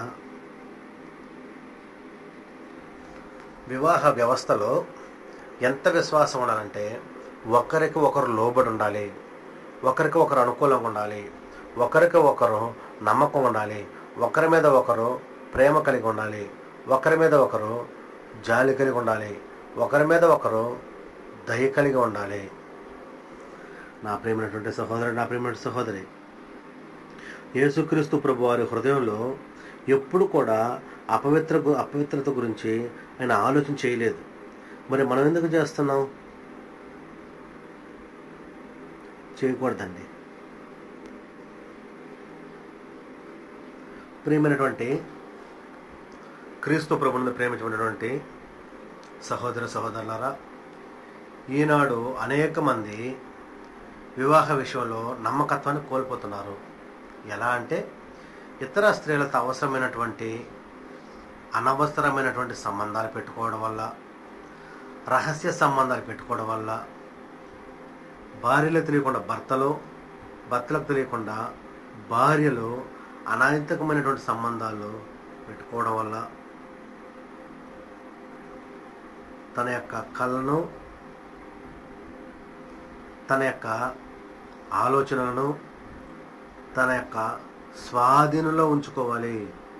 వివాహ వ్యవస్థలో ఎంత విశ్వాసం ఉండాలంటే, ఒకరికి ఒకరు లోబడి ఉండాలి, ఒకరికి ఒకరు అనుకూలంగా ఉండాలి, ఒకరికి ఒకరు నమ్మకం ఉండాలి, ఒకరి మీద ఒకరు ప్రేమ కలిగి ఉండాలి, ఒకరి మీద ఒకరు జాలి కలిగి ఉండాలి, ఒకరి మీద ఒకరు దయ కలిగి ఉండాలి. నా ప్రియమైనటువంటి సహోదరుడు, నా ప్రియమైన సహోదరి, యేసుక్రీస్తు ప్రభు వారి హృదయంలో ఎప్పుడు కూడా అపవిత్ర అపవిత్రత గురించి ఆయన ఆలోచన చేయలేదు. మరి మనం ఎందుకు చేస్తున్నాం? చేయకూడదండి. ప్రియమైనటువంటి క్రీస్తు ప్రభువుని ప్రేమించినటువంటి సహోదర సహోదరులారా, ఈనాడు అనేక మంది వివాహ విషయంలో నమ్మకత్వాన్ని కోల్పోతున్నారు. ఎలా అంటే, ఇతర స్త్రీలతో అవసరమైనటువంటి అనవసరమైనటువంటి సంబంధాలు పెట్టుకోవడం వల్ల, రహస్య సంబంధాలు పెట్టుకోవడం వల్ల, భార్యలకు తెలియకుండా భర్తలు, భర్తలకు తెలియకుండా భార్యలు అనాహితకమైనటువంటి సంబంధాలు పెట్టుకోవడం వల్ల తన యొక్క కళను, తన యొక్క ఆలోచనలను తన యొక్క స్వాధీనంలో ఉంచుకోవాలి.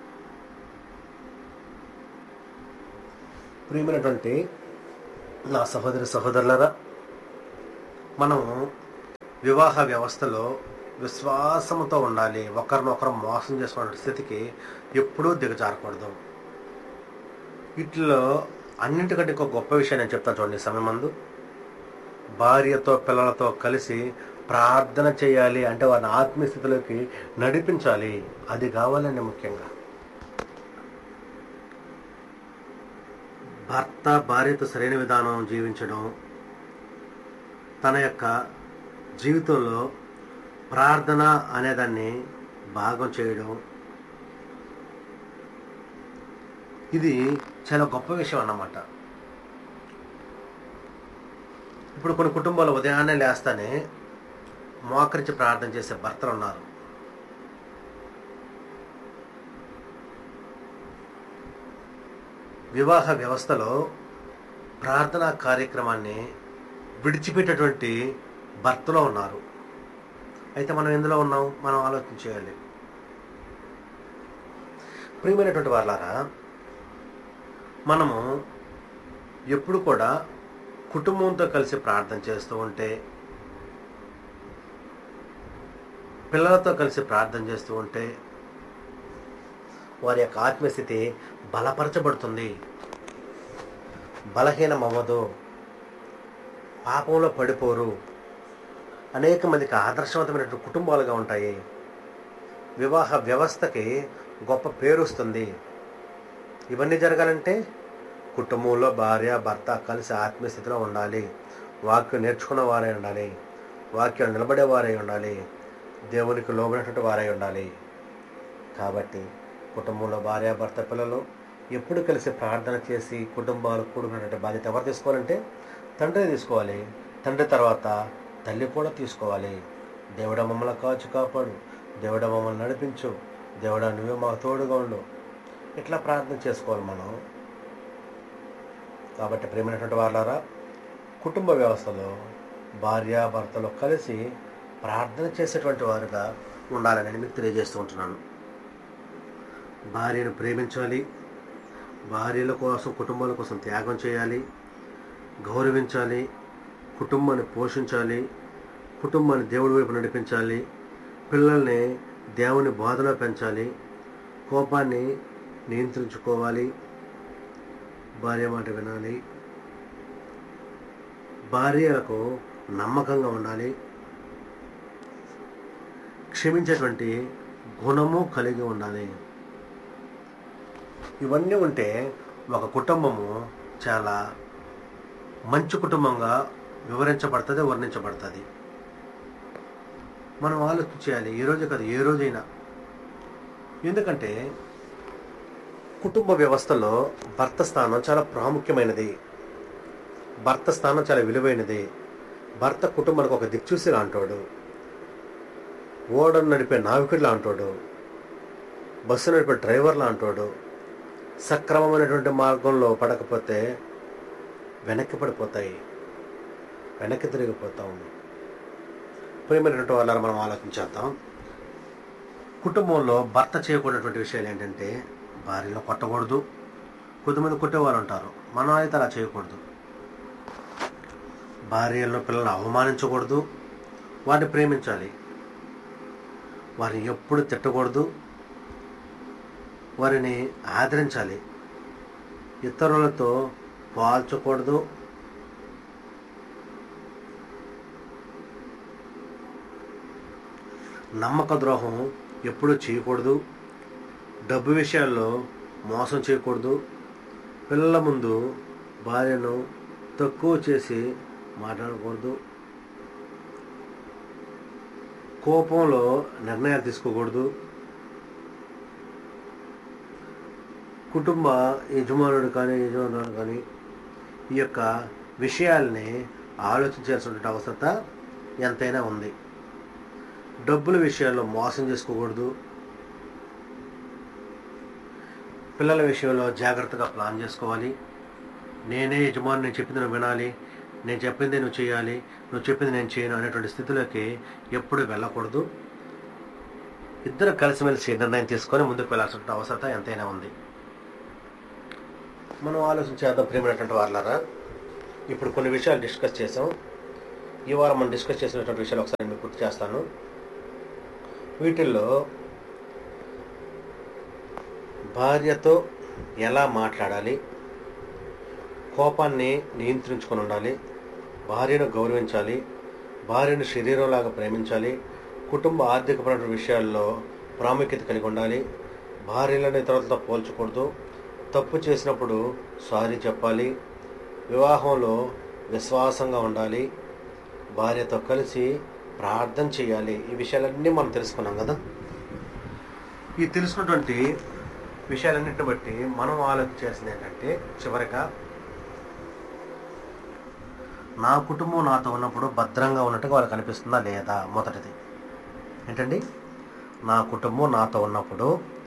ప్రియమైనటువంటి నా సహోదరి సహోదరులారా, మనము వివాహ వ్యవస్థలో విశ్వాసంతో ఉండాలి. ఒకరినొకరు మోసం చేసుకునే స్థితికి ఎప్పుడూ దిగజారకూడదు. వీటిలో అన్నింటికంటే ఇంకో గొప్ప విషయం నేను చెప్తాను చూడండి. ఈ సమయం మందు భార్యతో పిల్లలతో కలిసి ప్రార్థన చేయాలి అంటే వారిని ఆత్మీయ స్థితిలోకి నడిపించాలి. అది కావాలండి. ముఖ్యంగా భర్త భార్యతో సరైన విధానం జీవించడం, తన యొక్క జీవితంలో ప్రార్థన అనేదాన్ని భాగం చేయడం, ఇది చాలా గొప్ప విషయం అన్నమాట. ఇప్పుడు కొన్ని కుటుంబాలు ఉదయాన్నే లేస్తానే మోకరించి ప్రార్థన చేసే భర్తలు ఉన్నారు. వివాహ వ్యవస్థలో ప్రార్థనా కార్యక్రమాన్ని విడిచిపెట్టేటువంటి భర్తలో ఉన్నారు. అయితే మనం ఎందులో ఉన్నాం? మనం ఆలోచన చేయాలి. ప్రియమైనటువంటి వాళ్ళారా, మనము ఎప్పుడు కూడా కుటుంబంతో కలిసి ప్రార్థన చేస్తూ ఉంటే, పిల్లలతో కలిసి ప్రార్థన చేస్తూ ఉంటే వారి యొక్క ఆత్మస్థితి బలపరచబడుతుంది, బలహీనం అవ్వదు, పాపంలో పడిపోరు, అనేక మందికి ఆదర్శవంతమైనటువంటి కుటుంబాలుగా ఉంటాయి. వివాహ వ్యవస్థకి గొప్ప పేరు వస్తుంది. ఇవన్నీ జరగాలంటే కుటుంబంలో భార్య భర్త కలిసి ఆత్మీయస్థితిలో ఉండాలి, వాక్యం నేర్చుకున్న వారై ఉండాలి, వాక్యం నిలబడే వారై ఉండాలి, దేవునికి లోబడినటువంటి వారై ఉండాలి. కాబట్టి కుటుంబంలో భార్య భర్త పిల్లలు ఎప్పుడు కలిసి ప్రార్థన చేసి కుటుంబాలు కూడుకున్నటువంటి బాధ్యత ఎవరు తీసుకోవాలంటే తండ్రి తీసుకోవాలి. తండ్రి తర్వాత తల్లి కూడా తీసుకోవాలి. దేవుడా మమ్మల్ని కాచు కాపాడు, దేవుడా మమ్మల్ని నడిపించు, దేవుడా నువ్వే మాకు తోడుగా ఉండు, ఇట్లా ప్రార్థన చేసుకోవాలి మనం. కాబట్టి ప్రియమైనటువంటి వాళ్ళారా, కుటుంబ వ్యవస్థలో భార్య భర్తలు కలిసి ప్రార్థన చేసేటువంటి వారుగా ఉండాలని నేను మీకు తెలియజేస్తూ ఉంటున్నాను. భార్యను ప్రేమించాలి, భార్యల కోసం కుటుంబాల కోసం త్యాగం చేయాలి, గౌరవించాలి, కుటుంబాన్ని పోషించాలి, కుటుంబాన్ని దేవుడి వైపు నడిపించాలి, పిల్లల్ని దేవుని బోధలో పెంచాలి, కోపాన్ని నియంత్రించుకోవాలి, భార్య మాట వినాలి, భార్యలకు నమ్మకంగా ఉండాలి, క్షమించేటువంటి గుణము కలిగి ఉండాలి. ఇవన్నీ ఉంటే ఒక కుటుంబము చాలా మంచి కుటుంబంగా వివరించబడుతుంది, వర్ణించబడుతుంది. మనం ఆలోచన చేయాలి, ఏ రోజు కాదు ఏ రోజైనా. ఎందుకంటే కుటుంబ వ్యవస్థలో భర్త స్థానం చాలా ప్రాముఖ్యమైనది, భర్త స్థానం చాలా విలువైనది. భర్త కుటుంబానికి ఒక దిక్చూసి లాంటోడు, ఓడను నడిపే నావికుడు లాంటోడు, బస్సు నడిపే డ్రైవర్ లాంటోడు. సక్రమమైనటువంటి మార్గంలో పడకపోతే వెనక్కి పడిపోతాయి, వెనక్కి తిరిగిపోతాం. ప్రియమైనటువంటి వాళ్ళని మనం ఆలోచించేద్దాం. కుటుంబంలో భర్త చేయకూడనటువంటి విషయాలు ఏంటంటే, భార్యలో కొట్టకూడదు. కొద్దిమంది కొట్టేవారు ఉంటారు, మనం అయితే అలా చేయకూడదు. భార్యలను పిల్లలను అవమానించకూడదు, వారిని ప్రేమించాలి. వారిని ఎప్పుడు తిట్టకూడదు, వారిని ఆదరించాలి. ఇతరులతో పోల్చకూడదు. నమ్మక ద్రోహం ఎప్పుడూ చేయకూడదు. డబ్బు విషయాల్లో మోసం చేయకూడదు. పిల్లల ముందు భార్యను తక్కువ చేసి మాట్లాడకూడదు. కోపంలో నిర్ణయాలు తీసుకోకూడదు. కుటుంబ యజమానుడు కానీ యజమానుడు కానీ ఈ యొక్క విషయాల్ని ఆలోచించాల్సిన అవసరత ఎంతైనా ఉంది. డబ్బుల విషయాల్లో మోసం చేసుకోకూడదు. పిల్లల విషయంలో జాగ్రత్తగా ప్లాన్ చేసుకోవాలి. నేనే యజమాని, నేను చెప్పింది నువ్వు వినాలి, నేను చెప్పింది నువ్వు చేయాలి, నువ్వు చెప్పింది నేను చేయను అనేటువంటి స్థితిలోకి ఎప్పుడు వెళ్ళకూడదు. ఇద్దరు కలిసిమెలిసి నిర్ణయం తీసుకొని ముందుకు వెళ్ళాల్సిన అవసరత ఎంతైనా ఉంది. మనం ఆలోచించేద్దాం ప్రియమైనటువంటి వాళ్ళారా. ఇప్పుడు కొన్ని విషయాలు డిస్కస్ చేసాం. ఈ వారం మనం డిస్కస్ చేసినటువంటి విషయాలు ఒకసారి మీకు గుర్తు చేస్తాను. వీటిల్లో భార్యతో ఎలా మాట్లాడాలి, కోపాన్ని నియంత్రించుకొని ఉండాలి, భార్యను గౌరవించాలి, భార్యను శరీరంలాగా ప్రేమించాలి, కుటుంబ ఆర్థికపరమైన విషయాల్లో ప్రాముఖ్యత కలిగి ఉండాలి, భార్యలను ఇతరులతో పోల్చకూడదు, తప్పు చేసినప్పుడు సారీ చెప్పాలి, వివాహంలో విశ్వాసంగా ఉండాలి, భార్యతో కలిసి ప్రార్థన చేయాలి. ఈ విషయాలన్నీ మనం తెలుసుకున్నాం కదా. ఈ తెలుసుకున్నటువంటి విషయాలన్నింటిని బట్టి మనం ఆలోచించాల్సింది ఏంటంటే, చివరిగా నా కుటుంబం నాతో ఉన్నప్పుడు భద్రంగా ఉన్నట్టుగా వాళ్ళకి అనిపిస్తుందా లేదా. మొదటిది ఏంటండి, నా కుటుంబం నాతో ఉన్నప్పుడు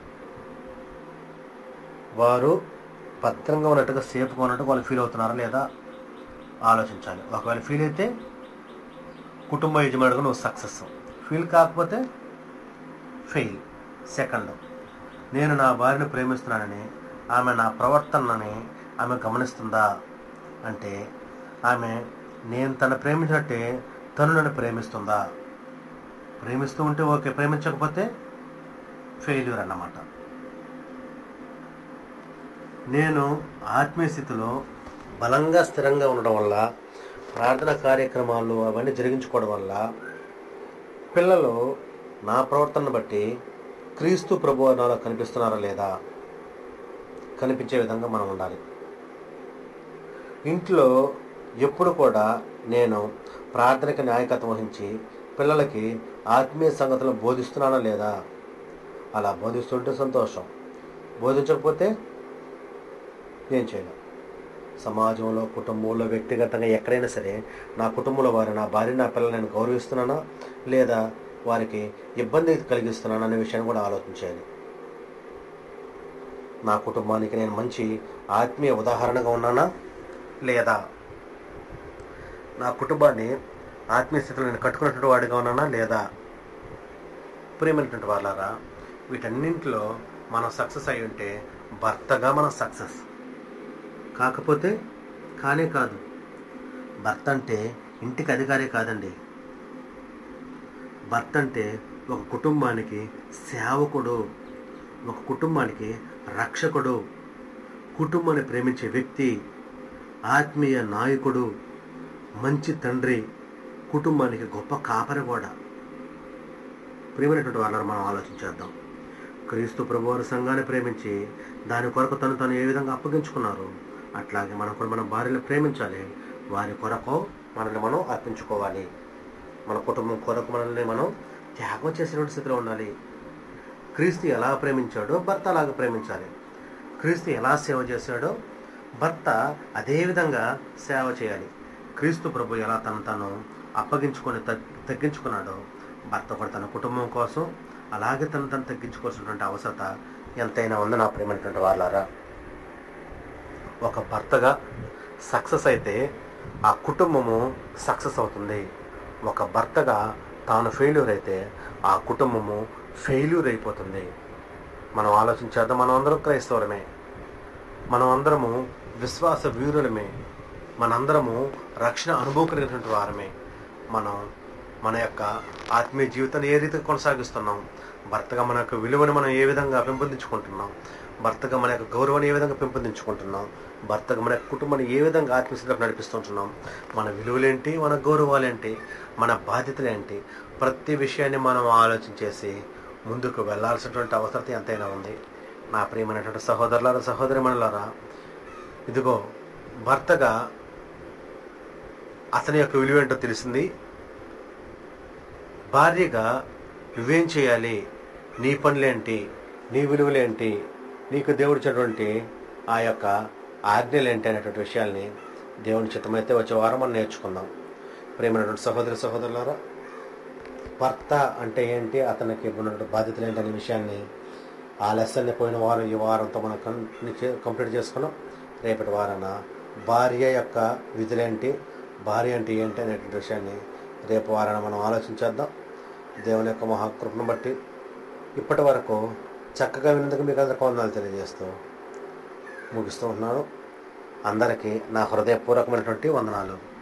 వారు భద్రంగా ఉన్నట్టుగా సేఫ్గా ఉన్నట్టుగా వాళ్ళు ఫీల్ అవుతున్నారా లేదా ఆలోచించాలి. ఒకవేళ ఫీల్ అయితే కుటుంబ యజమానుడిగా నువ్వు సక్సెస్, ఫీల్ కాకపోతే ఫెయిల్. సెకండ్, నేను నా భార్యను ప్రేమిస్తున్నానని ఆమె నా ప్రవర్తనని ఆమె గమనిస్తుందా అంటే, ఆమె నేను తను ప్రేమించినట్టే తను నన్ను ప్రేమిస్తుందా. ప్రేమిస్తూ ఉంటే ఓకే, ప్రేమించకపోతే ఫెయిల్యూర్ అన్నమాట. నేను ఆత్మీయ స్థితిలో బలంగా స్థిరంగా ఉండడం వల్ల, ప్రార్థన కార్యక్రమాలు అవన్నీ జరిగించుకోవడం వల్ల పిల్లలు నా ప్రవర్తనను బట్టి క్రీస్తు ప్రభువు నాలో కనిపిస్తున్నారా లేదా కనిపించే విధంగా మనం ఉండాలి. ఇంట్లో ఎప్పుడు కూడా నేను ప్రార్థనకి నాయకత్వం వహించి పిల్లలకి ఆత్మీయ సంగతులను బోధిస్తున్నానా లేదా. అలా బోధిస్తుంటే సంతోషం, బోధించకపోతే ఏం చేయలేం. సమాజంలో, కుటుంబంలో, వ్యక్తిగతంగా ఎక్కడైనా సరే నా కుటుంబంలో వారు, నా భార్య, నా పిల్లలు నేను గౌరవిస్తున్నానా లేదా వారికి ఇబ్బంది కలిగిస్తున్నానా అనే విషయాన్ని కూడా ఆలోచించాలి. నా కుటుంబానికి నేను మంచి ఆత్మీయ ఉదాహరణగా ఉన్నానా లేదా, నా కుటుంబాన్ని ఆత్మీయ స్థితిలో నేను కట్టుకున్నటువంటి వాడిగా ఉన్నానా లేదా. ప్రియమైనటువంటి వాళ్ళారా, వీటన్నింటిలో మనం సక్సెస్ అయి ఉంటే భర్తగా మనం సక్సెస్. కాకపోతే కానే కాదు, భర్త అంటే ఇంటికి అధికారి కాదండి. భర్త అంటే ఒక కుటుంబానికి సేవకుడు, ఒక కుటుంబానికి రక్షకుడు, కుటుంబాన్ని ప్రేమించే వ్యక్తి, ఆత్మీయ నాయకుడు, మంచి తండ్రి, కుటుంబానికి గొప్ప కాపరి కూడా. ప్రియమైనటువంటి వాళ్ళని మనం ఆలోచించేద్దాం. క్రీస్తు ప్రభువారు సంఘాన్ని ప్రేమించి దాని కొరకు తను తను ఏ విధంగా అప్పగించుకున్నారు, అట్లాగే మనం కూడా మన భార్యను ప్రేమించాలి, వారి కొరకు మనల్ని మనం అర్పించుకోవాలి. మన కుటుంబం కొరకు మనల్ని మనం త్యాగం చేసినటువంటి స్థితిలో ఉండాలి. క్రీస్తు ఎలా ప్రేమించాడో భర్త అలాగ ప్రేమించాలి. క్రీస్తు ఎలా సేవ చేశాడో భర్త అదే విధంగా సేవ చేయాలి. క్రీస్తు ప్రభు ఎలా తను తాను అప్పగించుకొని తగ్గించుకున్నాడో భర్త కూడా తన కుటుంబం కోసం అలాగే తను తను తగ్గించుకోవాల్సినటువంటి అవసరత ఎంతైనా ఉంది నా ప్రేమైనటువంటి వాళ్ళారా. ఒక భర్తగా సక్సెస్ అయితే ఆ కుటుంబము సక్సెస్ అవుతుంది. ఒక భర్తగా తాను ఫెయిల్యూర్ అయితే ఆ కుటుంబము ఫెయిల్యూర్ అయిపోతుంది. మనం ఆలోచించేద్దాం. మనం అందరం క్రైస్తవులమే, మనం అందరము విశ్వాస వీరులమే, మనందరము రక్షణ అనుభవకలిగినటువంటి వారమే. మనం మన యొక్క ఆత్మీయ జీవితాన్ని ఏ రీతిగా కొనసాగిస్తున్నాం, భర్తగా మన యొక్క విలువను మనం ఏ విధంగా పెంపొందించుకుంటున్నాం, భర్తగా మన యొక్క గౌరవాన్ని ఏ విధంగా పెంపొందించుకుంటున్నాం, భర్తగా మన యొక్క కుటుంబాన్ని ఏ విధంగా ఆత్మీయతలకు నడిపిస్తుంటున్నాం, మన విలువలేంటి, మన గౌరవాలేంటి, మన బాధ్యతలేంటి, ప్రతి విషయాన్ని మనం ఆలోచించేసి ముందుకు వెళ్లాల్సినటువంటి అవసరం ఎంతైనా ఉంది. నా ప్రియమైనటువంటి సహోదరులారా, సహోదరిమణులారా, ఇదిగో భర్తగా అతని యొక్క విలువ ఏంటో తెలిసింది. భార్యగా నువ్వేం చేయాలి, నీ పనులేంటి, నీ విలువలేంటి, నీకు దేవుడు ఇచ్చినటువంటి ఆ యొక్క ఆజ్ఞలేంటి అనేటువంటి విషయాల్ని దేవుని చిత్తమైతే వచ్చే వారం మనం నేర్చుకుందాం. ప్రేమైనటువంటి సహోదరి సహోదరులారా, భర్త అంటే ఏంటి, అతనికి ఉన్నటువంటి బాధ్యతలు ఏంటి అనే విషయాన్ని ఆ లెసన్ని పోయిన వారం ఈ వారంతో మనం కంప్లీట్ చేసుకున్నాం. రేపటి వారాన భార్య యొక్క విధులేంటి, భార్య అంటే ఏంటి అనేటువంటి విషయాన్ని రేపు వారాన మనం ఆలోచించేద్దాం. దేవుని యొక్క మహాకృపను బట్టి ఇప్పటి వరకు చక్కగా విన్నందుకు మీకు అందరికీ వందనాలు తెలియజేస్తూ ముగిస్తూ ఉన్నాను. అందరికీ నా హృదయపూర్వకమైనటువంటి వందనాలు.